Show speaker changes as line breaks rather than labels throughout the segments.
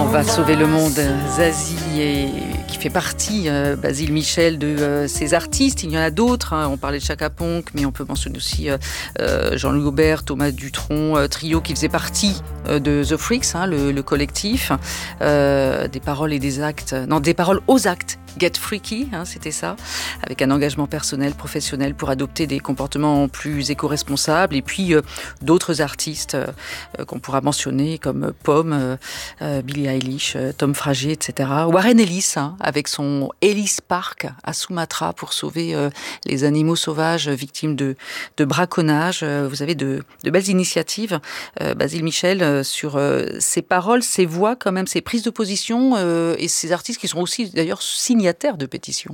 Va sauver le monde, Zazie, qui fait partie, Basile Michel, de ces artistes. Il y en a d'autres, on parlait de Chaka Ponk, mais on peut mentionner aussi Jean-Louis Aubert, Thomas Dutronc, trio qui faisait partie de The Freaks, le collectif. Des paroles et des actes, des paroles aux actes. Get Freaky, c'était ça, avec un engagement personnel, professionnel pour adopter des comportements plus éco-responsables. Et puis d'autres artistes qu'on pourra mentionner comme Pomme, Billie Eilish, Tom Fragier, etc. Warren Ellis, avec son Ellis Park à Sumatra pour sauver les animaux sauvages victimes de braconnage. Vous avez de belles initiatives, Basile Michel, sur ces paroles, ces voix quand même, ces prises de position et ces artistes qui sont aussi d'ailleurs signataires de pétitions.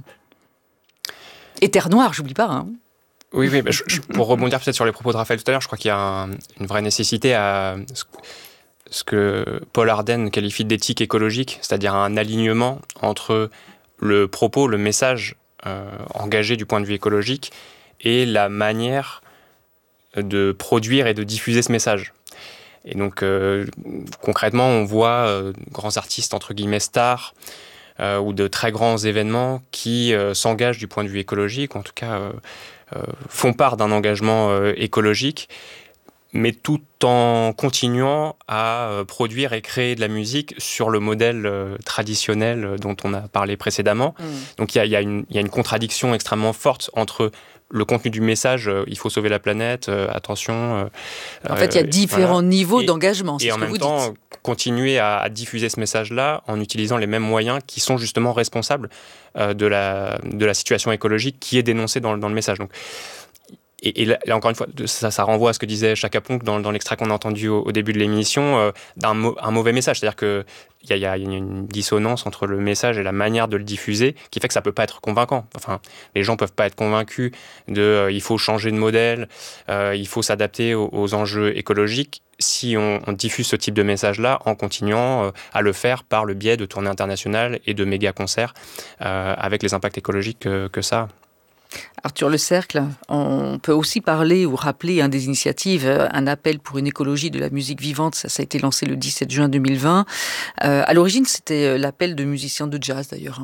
Et Terre Noire, j'oublie pas.
Oui, pour rebondir peut-être sur les propos de Raphaël tout à l'heure, je crois qu'il y a une vraie nécessité à ce que Paul Arden qualifie d'éthique écologique, c'est-à-dire un alignement entre le propos, le message engagé du point de vue écologique et la manière de produire et de diffuser ce message. Et donc, concrètement, on voit grands artistes, entre guillemets, stars, ou de très grands événements qui s'engagent du point de vue écologique, ou en tout cas font part d'un engagement écologique, mais tout en continuant à produire et créer de la musique sur le modèle traditionnel dont on a parlé précédemment. Donc il y a une contradiction extrêmement forte entre le contenu du message, il faut sauver la planète, attention.
En fait, il y a différents niveaux d'engagement, c'est
et
ce
en
que
même
vous
temps,
dites.
continuer à diffuser ce message-là en utilisant les mêmes moyens qui sont justement responsables de la situation écologique qui est dénoncée dans le message. Donc, et là, encore une fois, ça renvoie à ce que disait Chaka Ponk dans l'extrait qu'on a entendu au début de l'émission, d'un mauvais message. C'est-à-dire qu'il y a une dissonance entre le message et la manière de le diffuser qui fait que ça ne peut pas être convaincant. Enfin, les gens ne peuvent pas être convaincus il faut changer de modèle, il faut s'adapter aux enjeux écologiques si on diffuse ce type de message-là en continuant à le faire par le biais de tournées internationales et de méga-concerts avec les impacts écologiques que ça a.
Arthur Le Cercle, on peut aussi parler ou rappeler des initiatives, un appel pour une écologie de la musique vivante, ça a été lancé le 17 juin 2020. À l'origine, c'était l'appel de musiciens de jazz d'ailleurs.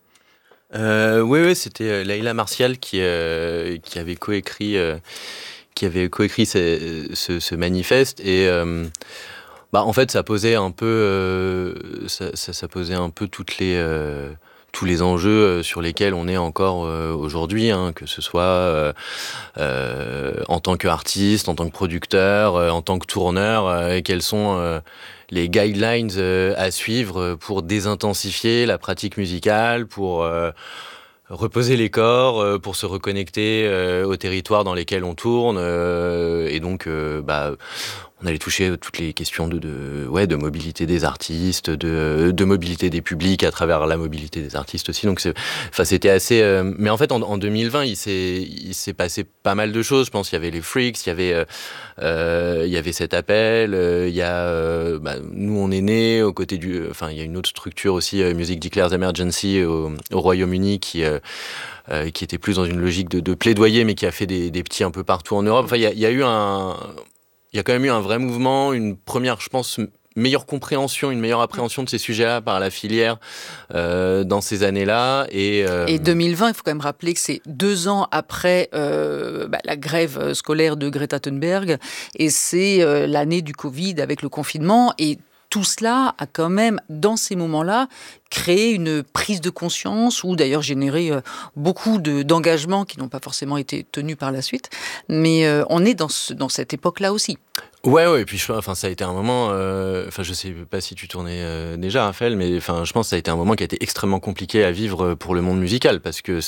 Oui, c'était Leila Martial qui avait coécrit ce manifeste et en fait ça posait un peu ça posait un peu tous les enjeux sur lesquels on est encore aujourd'hui, que ce soit en tant qu'artiste, en tant que producteur, en tant que tourneur, et quels sont les guidelines à suivre pour désintensifier la pratique musicale, pour reposer les corps, pour se reconnecter aux territoires dans lesquels on tourne, et donc on allait toucher toutes les questions de mobilité des artistes, de mobilité des publics à travers la mobilité des artistes aussi. Donc c'était assez. Mais en fait, en 2020, il s'est passé pas mal de choses. Je pense qu'il y avait les Freaks, il y avait cet appel. Il y a nous, on est nés aux côtés il y a une autre structure aussi, Music Declares Emergency au Royaume-Uni qui était plus dans une logique de plaidoyer, mais qui a fait des petits un peu partout en Europe. Enfin, il y a quand même eu un vrai mouvement, une première, je pense, meilleure compréhension, une meilleure appréhension de ces sujets-là par la filière dans ces années-là. Et
2020, il faut quand même rappeler que c'est 2 ans après la grève scolaire de Greta Thunberg, et c'est l'année du Covid avec le confinement, et tout cela a quand même, dans ces moments-là, créé une prise de conscience ou d'ailleurs généré beaucoup d'engagements qui n'ont pas forcément été tenus par la suite. Mais on est dans cette époque-là aussi.
Ouais, et puis ça a été un moment, je sais pas si tu tournais déjà, Raphaël, mais je pense que ça a été un moment qui a été extrêmement compliqué à vivre pour le monde musical, parce que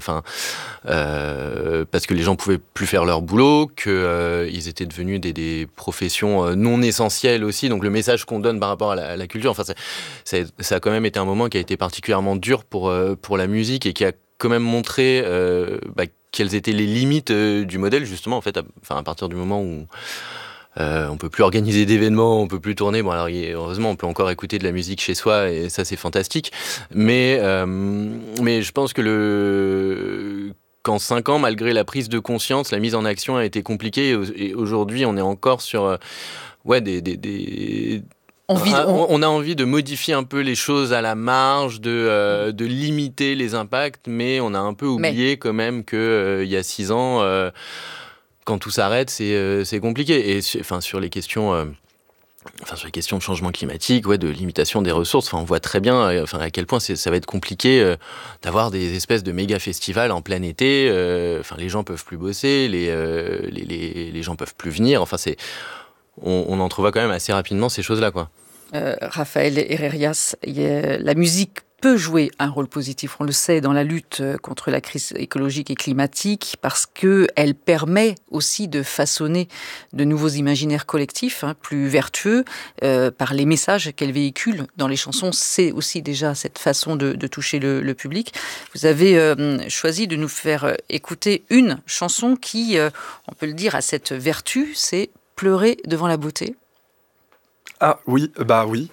les gens pouvaient plus faire leur boulot, que ils étaient devenus des professions non essentielles aussi, donc le message qu'on donne par rapport à la culture, ça a quand même été un moment qui a été particulièrement dur pour la musique, et qui a quand même montré quelles étaient les limites du modèle, justement, en fait, à partir du moment où on peut plus organiser d'événements, on peut plus tourner. Bon, alors heureusement, on peut encore écouter de la musique chez soi, et ça, c'est fantastique. Mais je pense que qu'en 5 ans, malgré la prise de conscience, la mise en action a été compliquée. Et aujourd'hui, on est encore sur On a envie de modifier un peu les choses à la marge, de limiter les impacts, mais on a un peu oublié quand même qu'il y a 6 ans, quand tout s'arrête, c'est compliqué. Et sur les questions... sur les questions de changement climatique, de limitation des ressources, on voit très bien à quel point ça va être compliqué d'avoir des espèces de méga festivals en plein été. Les gens peuvent plus bosser, les gens peuvent plus venir. On entrevoit quand même assez rapidement ces choses-là, quoi.
Raphaël Herrerias, la musique peut jouer un rôle positif, on le sait, dans la lutte contre la crise écologique et climatique, parce qu'elle permet aussi de façonner de nouveaux imaginaires collectifs, plus vertueux, par les messages qu'elle véhicule dans les chansons. C'est aussi déjà cette façon de toucher le public. Vous avez choisi de nous faire écouter une chanson qui, on peut le dire, a cette vertu, c'est « Pleurer devant la beauté ».
Ah oui, oui.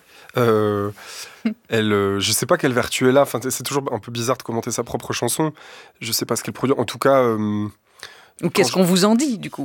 Je sais pas quelle vertu elle a. C'est toujours un peu bizarre de commenter sa propre chanson. Je sais pas ce qu'elle produit. En tout cas.
Ou qu'est-ce qu'on vous en dit, du coup ?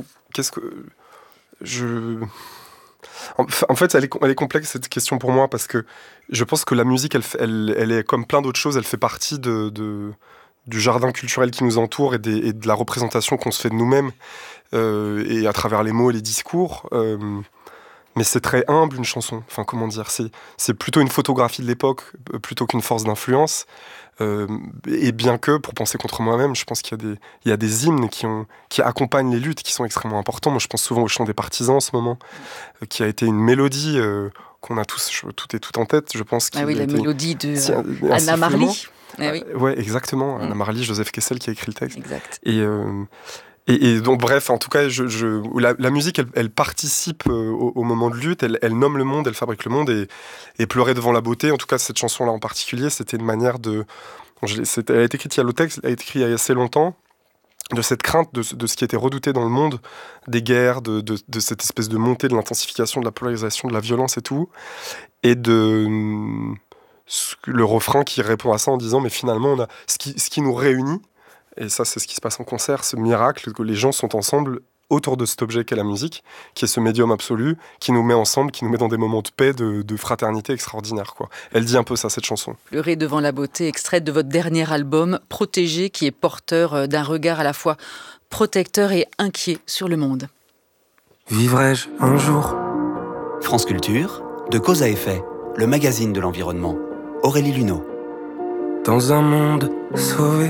En fait, elle est complexe, cette question, pour moi, parce que je pense que la musique, elle est comme plein d'autres choses, elle fait partie du jardin culturel qui nous entoure et de la représentation qu'on se fait de nous-mêmes, et à travers les mots et les discours. Mais c'est très humble, une chanson. Comment dire, c'est plutôt une photographie de l'époque, plutôt qu'une force d'influence. Et bien que, pour penser contre moi-même, je pense qu'il y a des hymnes qui accompagnent les luttes, qui sont extrêmement importants. Moi, je pense souvent au chant des partisans en ce moment, qui a été une mélodie qu'on a tous, tout et tout en tête, je pense.
La mélodie de Anna Marly.
Oui, exactement. Anna Marly, Joseph Kessel qui a écrit le texte.
Exact.
Et donc, bref, en tout cas, la musique, elle participe au moment de lutte, elle nomme le monde, elle fabrique le monde, et pleurer devant la beauté, en tout cas, cette chanson-là en particulier, c'était une manière de... elle a été écrite, le texte a été écrit il y a assez longtemps, de cette crainte de ce qui était redouté dans le monde, des guerres, de cette espèce de montée de l'intensification, de la polarisation, de la violence et tout, et le refrain qui répond à ça en disant, mais finalement, on a ce qui nous réunit. Et ça, c'est ce qui se passe en concert, ce miracle, que les gens sont ensemble autour de cet objet qu'est la musique, qui est ce médium absolu, qui nous met ensemble, qui nous met dans des moments de paix, de fraternité extraordinaire, quoi. Elle dit un peu ça, cette chanson.
Pleurer devant la beauté, extraite de votre dernier album, Protégé, qui est porteur d'un regard à la fois protecteur et inquiet sur le monde.
Vivrai-je un jour ?
France Culture, de Cause à effet, le magazine de l'environnement. Aurélie Luneau.
Dans un monde sauvé,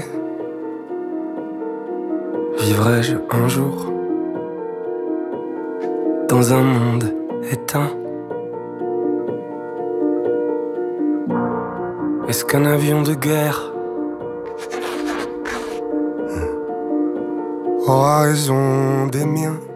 vivrai-je un jour dans un monde éteint? Est-ce qu'un avion de guerre aura raison des miens?